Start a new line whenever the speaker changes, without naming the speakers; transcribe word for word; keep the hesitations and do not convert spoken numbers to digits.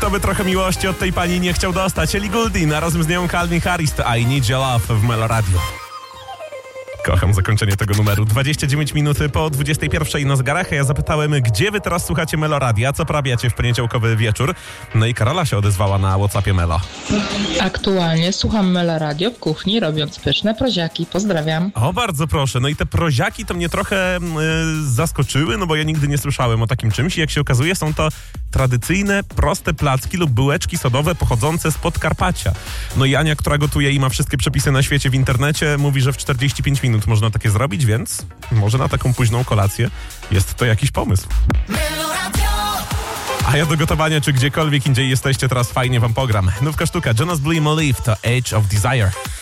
Kto by trochę miłości od tej pani nie chciał dostać? Ellie Goulding, a razem z nią Calvin Harris to I Need Your Love w Melo Radio. Kocham zakończenie tego numeru. dwadzieścia dziewięć minut po dwudziestej pierwszej na zegarach. Ja zapytałem, gdzie wy teraz słuchacie Melo Radia, co porabiacie w poniedziałkowy wieczór. No i Karola się odezwała na WhatsAppie Melo.
Aktualnie słucham Melo Radio w kuchni, robiąc pyszne proziaki. Pozdrawiam.
O, bardzo proszę. No i te proziaki to mnie trochę yy, zaskoczyły, no bo ja nigdy nie słyszałem o takim czymś. I jak się okazuje, są to tradycyjne, proste placki lub bułeczki sodowe pochodzące z Podkarpacia. No i Ania, która gotuje i ma wszystkie przepisy na świecie w internecie, mówi, że w czterdzieści pięć minut można takie zrobić, więc może na taką późną kolację jest to jakiś pomysł. A ja do gotowania, czy gdziekolwiek indziej jesteście, teraz fajnie wam pogram. Nówka sztuka, Jonas Blue i Molly to Age of Desire.